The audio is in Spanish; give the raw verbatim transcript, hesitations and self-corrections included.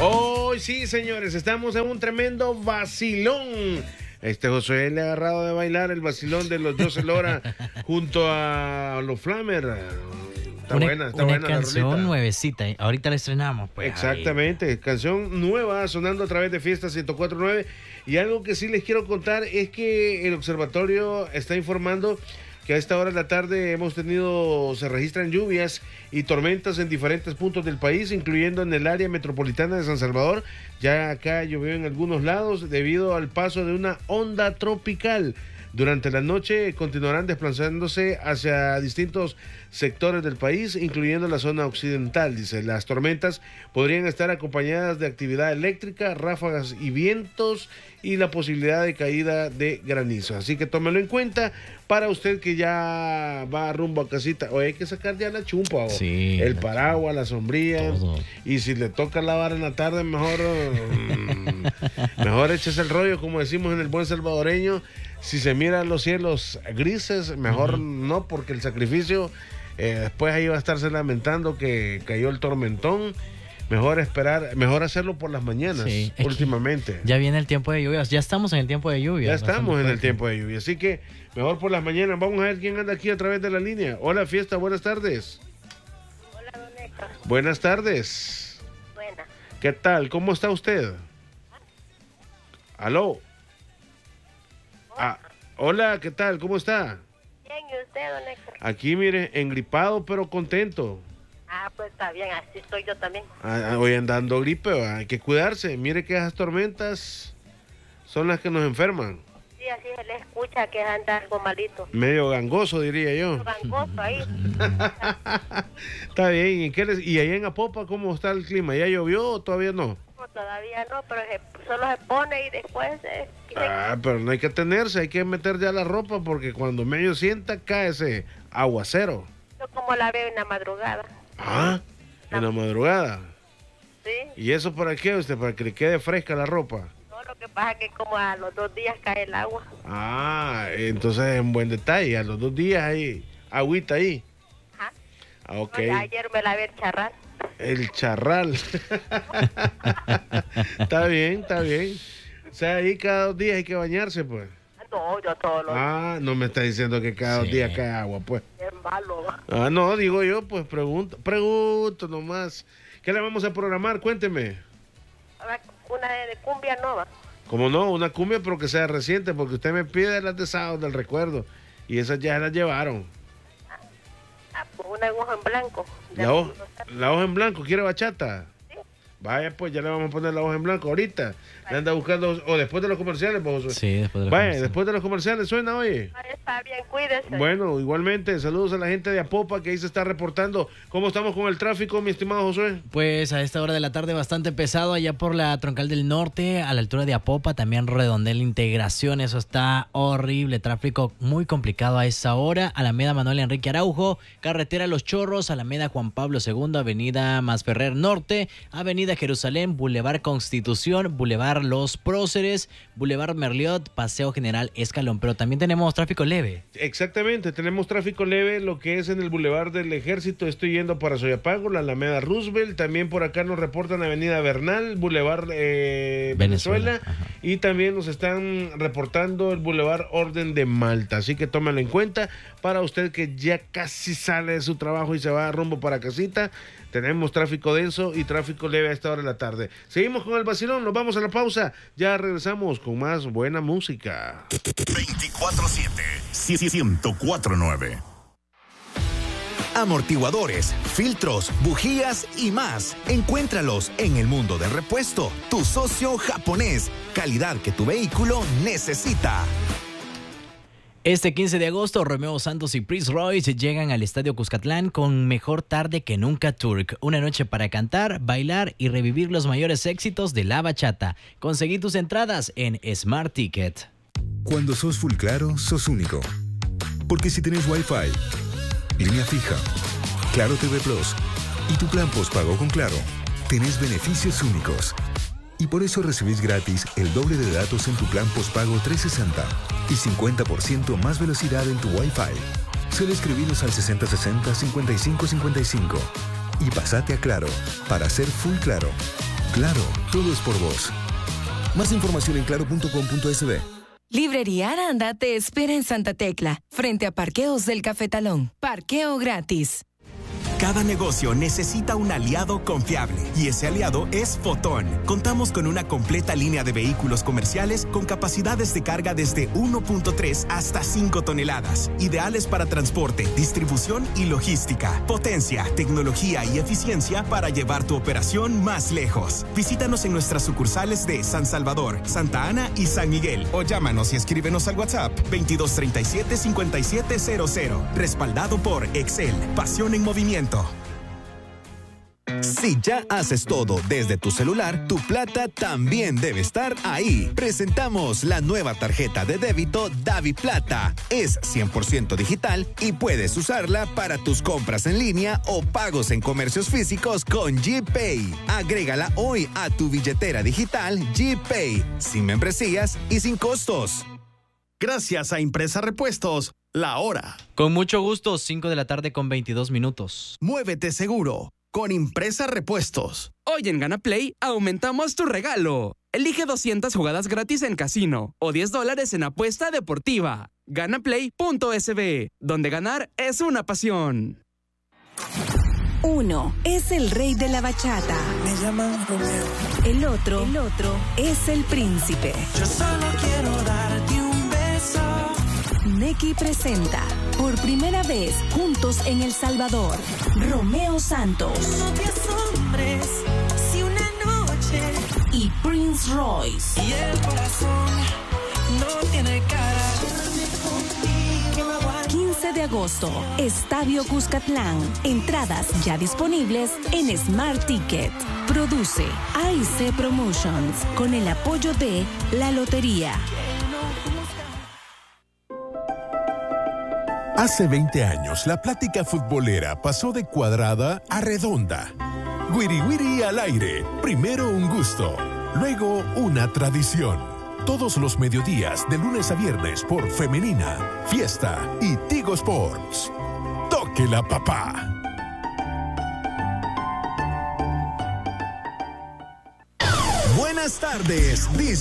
Hoy sí, señores, estamos en un tremendo vacilón. Este Josué le ha agarrado de bailar el vacilón de los José Lora junto a los Flamer. Está una, buena, está una buena canción la rolita. nuevecita. Ahorita la estrenamos. Pues, exactamente, ahí. Canción nueva sonando a través de Fiesta ciento cuatro punto nueve. Y algo que sí les quiero contar es que el observatorio está informando que a esta hora de la tarde hemos tenido, se registran lluvias y tormentas en diferentes puntos del país, incluyendo en el área metropolitana de San Salvador. Ya acá llovió en algunos lados debido al paso de una onda tropical. Durante la noche continuarán desplazándose hacia distintos sectores del país, incluyendo la zona occidental. Dice, las tormentas podrían estar acompañadas de actividad eléctrica, ráfagas y vientos y la posibilidad de caída de granizo. Así que tómelo en cuenta para usted que ya va rumbo a casita. Oye, hay que sacar ya la chumpa, sí, el la paraguas, la sombrilla. Todo. Y si le toca lavar en la tarde, mejor, mejor échese el rollo, como decimos en el buen salvadoreño. Si se miran los cielos grises, mejor uh-huh. no, porque el sacrificio, eh, después ahí va a estarse lamentando que cayó el tormentón. Mejor esperar, mejor hacerlo por las mañanas, sí, últimamente. Ya viene el tiempo de lluvias, ya estamos en el tiempo de lluvia. Ya estamos en el tiempo de lluvia, así que mejor por las mañanas. Vamos a ver quién anda aquí a través de la línea. Hola, Fiesta, buenas tardes. Hola, don Héctor. Buenas tardes. Buenas. ¿Qué tal? ¿Cómo está usted? ¿Aló? Ah, hola, ¿qué tal? ¿Cómo está? Bien, ¿y usted, don Héctor? Aquí, mire, engripado pero contento. Ah, pues está bien, así estoy yo también. Ah, hoy andando gripe, ¿va? Hay que cuidarse. Mire que esas tormentas son las que nos enferman. Sí, así se le escucha que anda algo malito. Medio gangoso, diría yo. Medio gangoso ahí. Está bien. ¿Y, qué les... ¿Y allá en Apopa cómo está el clima? ¿Ya llovió o todavía no? No, todavía no, pero se, solo se pone y después... Eh, ah, pero no hay que tenerse, hay que meter ya la ropa porque cuando medio sienta cae ese aguacero. Yo como la veo en la madrugada. Ah, en la madrugada. Sí. ¿Y eso para qué usted? ¿Para que le quede fresca la ropa? No, lo que pasa es que como a los dos días cae el agua. Ah, entonces es un buen detalle. A los dos días hay agüita ahí. Ajá. Ah, ok. No, ayer me la vi el charral. El charral. Está bien, está bien. O sea, ahí cada dos días hay que bañarse, pues. No, yo todos los Ah, no me está diciendo que cada sí. dos días cae agua, pues. Es malo. Ah, no, digo yo, pues pregunto, pregunto nomás. ¿Qué le vamos a programar? Cuénteme. Una de cumbia nova. Como no, una cumbia, pero que sea reciente, porque usted me pide las de sábado del recuerdo. Y esas ya las llevaron. Ah, pues una hoja en blanco. La, ho la hoja en blanco, ¿quiere bachata? Sí. Vaya, pues ya le vamos a poner la hoja en blanco ahorita. Le anda buscando, o después de los comerciales, pues. Sí, después de los Vaya, comerciales. después de los comerciales, suena, oye. Está bien, cuídese. Bueno, igualmente, saludos a la gente de Apopa que ahí se está reportando. ¿Cómo estamos con el tráfico, mi estimado Josué? Pues a esta hora de la tarde bastante pesado allá por la Troncal del Norte, a la altura de Apopa, también Redondel Integración, eso está horrible, tráfico muy complicado a esa hora. Alameda Manuel Enrique Araujo, carretera Los Chorros, Alameda Juan Pablo segundo, Avenida Masferrer Norte, Avenida Jerusalén, Boulevard Constitución, Boulevard Los Próceres, Boulevard Merliot, Paseo General Escalón, pero también tenemos tráfico leve. Exactamente, tenemos tráfico leve, lo que es en el Boulevard del Ejército, estoy yendo para Soyapango, la Alameda Roosevelt, también por acá nos reportan Avenida Bernal, Boulevard eh, Venezuela, Venezuela y también nos están reportando el Boulevard Orden de Malta, así que tómalo en cuenta para usted que ya casi sale de su trabajo y se va rumbo para casita. Tenemos tráfico denso y tráfico leve a esta hora de la tarde. Seguimos con el vacilón, nos vamos a la pausa. Ya regresamos con más buena música. veinticuatro siete, ciento cuatro punto nueve. Amortiguadores, filtros, bujías y más. Encuéntralos en el Mundo del Repuesto, tu socio japonés. Calidad que tu vehículo necesita. Este quince de agosto, Romeo Santos y Prince Royce llegan al Estadio Cuscatlán con Mejor Tarde que Nunca Turk. Una noche para cantar, bailar y revivir los mayores éxitos de la bachata. Conseguí tus entradas en Smart Ticket. Cuando sos full claro, sos único. Porque si tenés Wi-Fi, línea fija, Claro T V Plus y tu plan postpago con Claro, tenés beneficios únicos. Y por eso recibís gratis el doble de datos en tu plan postpago trescientos sesenta y cincuenta por ciento más velocidad en tu Wi-Fi. Solo escribinos al sesenta sesenta cincuenta y cinco cincuenta y cinco y pasate a Claro para ser full claro. Claro, todo es por vos. Más información en claro punto com punto es be. Librería Aranda te espera en Santa Tecla, frente a Parqueos del Cafetalón. Parqueo gratis. Cada negocio necesita un aliado confiable y ese aliado es Fotón. Contamos con una completa línea de vehículos comerciales con capacidades de carga desde uno punto tres hasta cinco toneladas, ideales para transporte, distribución y logística. Potencia, tecnología y eficiencia para llevar tu operación más lejos. Visítanos en nuestras sucursales de San Salvador, Santa Ana y San Miguel o llámanos y escríbenos al WhatsApp veintidós treinta y siete cincuenta y siete cero cero. Respaldado por Excel, pasión en movimiento. Si ya haces todo desde tu celular, tu plata también debe estar ahí. Presentamos la nueva tarjeta de débito DaviPlata. Es cien por ciento digital y puedes usarla para tus compras en línea o pagos en comercios físicos con GPay. Agrégala hoy a tu billetera digital GPay, sin membresías y sin costos. Gracias a Impresa Repuestos, la hora. Con mucho gusto, cinco de la tarde con veintidós minutos. Muévete seguro con Impresa Repuestos. Hoy en Gana Play aumentamos tu regalo. Elige doscientas jugadas gratis en casino o diez dólares en apuesta deportiva. Ganaplay punto es be, donde ganar es una pasión. Uno es el rey de la bachata. Me llaman Romeo. El otro, el otro es el príncipe. Yo solo quiero darte un beso. Nequi presenta por primera vez juntos en El Salvador, Romeo Santos. No te asombres si una noche y Prince Royce. Y el corazón no tiene cara. quince de agosto, Estadio Cuscatlán. Entradas ya disponibles en Smart Ticket. Produce A I C Promotions con el apoyo de La Lotería. Hace veinte años, la plática futbolera pasó de cuadrada a redonda. Wiri Wiri al aire. Primero un gusto, luego una tradición. Todos los mediodías, de lunes a viernes, por Femenina, Fiesta y Tigo Sports. Toque la papá. Buenas tardes,